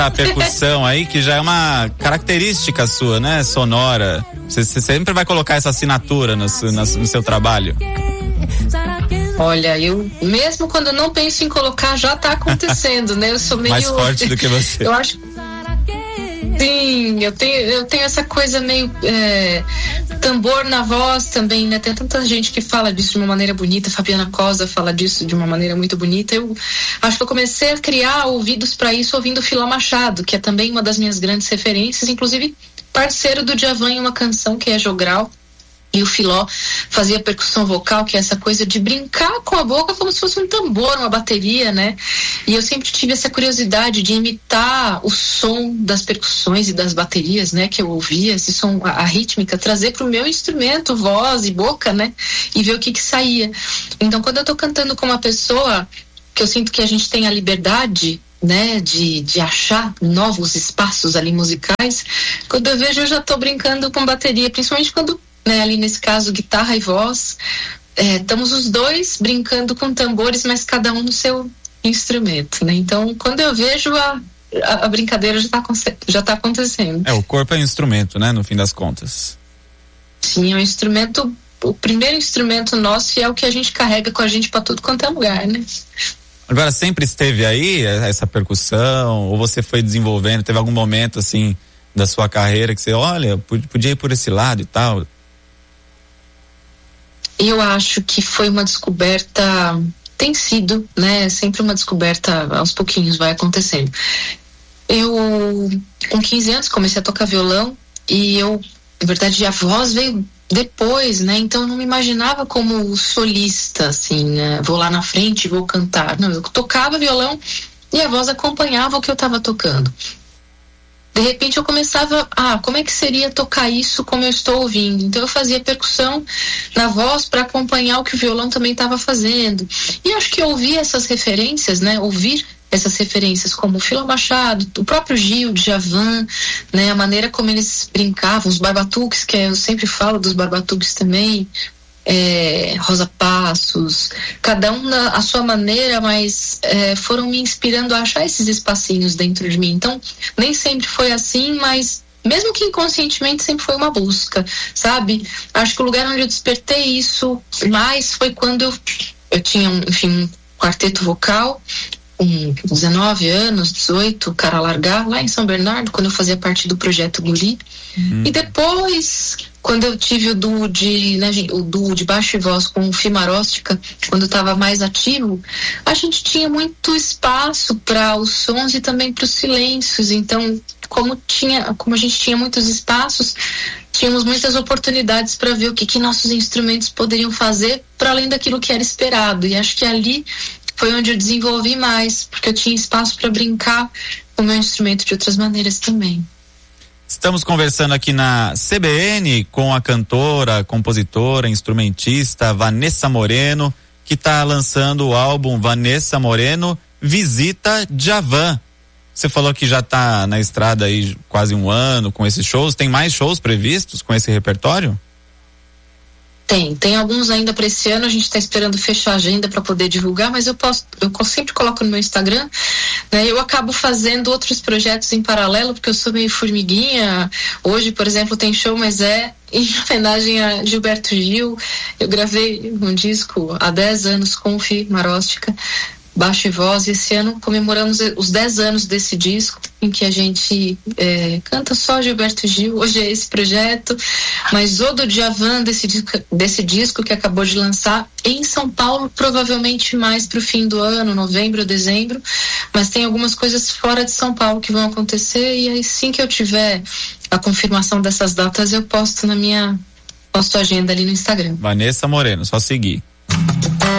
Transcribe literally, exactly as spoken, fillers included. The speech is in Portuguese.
A percussão aí, que já é uma característica sua, né? Sonora. Você, você sempre vai colocar essa assinatura no, no, no seu trabalho. Olha, eu mesmo quando eu não penso em colocar, já tá acontecendo, né? Eu sou meio... Mais forte do que você. Eu acho... Sim, eu tenho, eu tenho essa coisa meio é, tambor na voz também, né? Tem tanta gente que fala disso de uma maneira bonita. Fabiana Cosa fala disso de uma maneira muito bonita. Eu acho que eu comecei a criar ouvidos para isso ouvindo Filó Machado, que é também uma das minhas grandes referências, inclusive parceiro do Djavan em uma canção que é Jogral. E o Filó fazia percussão vocal, que é essa coisa de brincar com a boca como se fosse um tambor, uma bateria, né? E eu sempre tive essa curiosidade de imitar o som das percussões e das baterias, né? Que eu ouvia, esse som, a, a rítmica, trazer pro meu instrumento, voz e boca, né? E ver o que que saía. Então, quando eu tô cantando com uma pessoa que eu sinto que a gente tem a liberdade, né, de, de achar novos espaços ali musicais, quando eu vejo eu já tô brincando com bateria, principalmente quando, né, ali nesse caso, guitarra e voz, é, estamos os dois brincando com tambores, mas cada um no seu instrumento, né? Então, quando eu vejo a, a, a brincadeira já tá, já tá acontecendo. É, o corpo é um instrumento, né, no fim das contas. Sim, é um instrumento, o primeiro instrumento nosso, e é o que a gente carrega com a gente para tudo quanto é lugar, né? Agora, sempre esteve aí essa percussão, ou você foi desenvolvendo, teve algum momento assim da sua carreira que você, olha, podia ir por esse lado e tal? Eu acho que foi uma descoberta, tem sido, né? Sempre uma descoberta, aos pouquinhos vai acontecendo. Eu, com quinze anos, comecei a tocar violão e eu, na verdade, a voz veio depois, né? Então eu não me imaginava como solista, assim, né? Vou lá na frente e vou cantar. Não, eu tocava violão e a voz acompanhava o que eu estava tocando. De repente eu começava, ah, como é que seria tocar isso como eu estou ouvindo? Então eu fazia percussão na voz para acompanhar o que o violão também estava fazendo. E acho que ouvir essas referências, né? Ouvir essas referências como o Filó Machado, o próprio Gil, o Djavan, né? A maneira como eles brincavam, os barbatuques, que eu sempre falo dos barbatuques também, é, Rosa Passos, cada um na a sua maneira, mas é, foram me inspirando a achar esses espacinhos dentro de mim. Então, nem sempre foi assim, mas mesmo que inconscientemente sempre foi uma busca, sabe? Acho que o lugar onde eu despertei isso mais foi quando eu, eu tinha, um, enfim, um quarteto vocal, com dezenove anos, dezoito, Cara Largar, lá em São Bernardo, quando eu fazia parte do projeto Guri. Uhum. E depois, quando eu tive o duo de, né, o duo de baixo e voz com o Fimaróstica, quando eu estava mais ativo, a gente tinha muito espaço para os sons e também para os silêncios. Então, como tinha, como a gente tinha muitos espaços, tínhamos muitas oportunidades para ver o que, que nossos instrumentos poderiam fazer para além daquilo que era esperado. E acho que ali foi onde eu desenvolvi mais, porque eu tinha espaço para brincar com o meu instrumento de outras maneiras também. Estamos conversando aqui na C B N com a cantora, compositora, instrumentista Vanessa Moreno, que está lançando o álbum Vanessa Moreno Visita Djavan. Você falou que já está na estrada aí quase um ano com esses shows. Tem mais shows previstos com esse repertório? Tem, tem alguns ainda para esse ano, a gente está esperando fechar a agenda para poder divulgar, mas eu posso, eu sempre coloco no meu Instagram, né? Eu acabo fazendo outros projetos em paralelo, porque eu sou meio formiguinha. Hoje, por exemplo, tem show, mas é em homenagem a Gilberto Gil. Eu gravei um disco há dez anos com o Fimaróstica, baixo e voz, e esse ano comemoramos os dez anos desse disco, em que a gente é, canta só Gilberto Gil. Hoje é esse projeto, mas o do Djavan desse disco, desse disco que acabou de lançar em São Paulo, provavelmente mais pro fim do ano, novembro ou dezembro, mas tem algumas coisas fora de São Paulo que vão acontecer, e assim que eu tiver a confirmação dessas datas, eu posto na minha posto agenda ali no Instagram. Vanessa Moreno, só seguir.